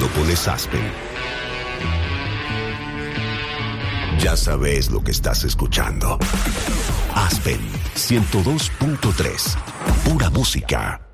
cuando pones Aspen. Ya sabes lo que estás escuchando. Aspen 102.3. Pura música.